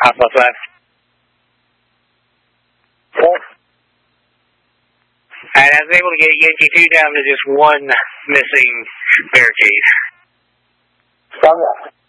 555. Okay. And I was able to get Yankee 2 down to just one missing barricade. From that.